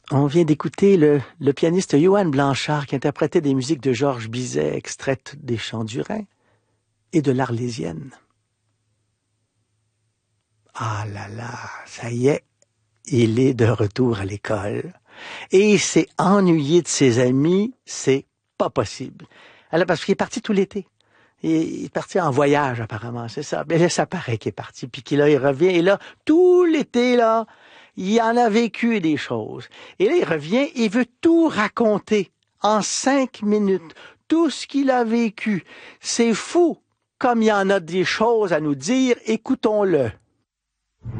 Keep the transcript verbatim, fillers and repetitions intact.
On vient d'écouter le, le pianiste Johan Blanchard qui interprétait des musiques de Georges Bizet extraites des Chants du Rhin et de l'Arlésienne. Ah là là, ça y est, il est de retour à l'école. Et il s'est ennuyé de ses amis, c'est pas possible. Alors, parce qu'il est parti tout l'été. Il est parti en voyage, apparemment, c'est ça. Mais là, ça paraît qu'il est parti, puis qu'il là, il revient. Et là, tout l'été, là, il en a vécu des choses. Et là, il revient, il veut tout raconter en cinq minutes. Tout ce qu'il a vécu. C'est fou. Comme il y en a des choses à nous dire, écoutons-le.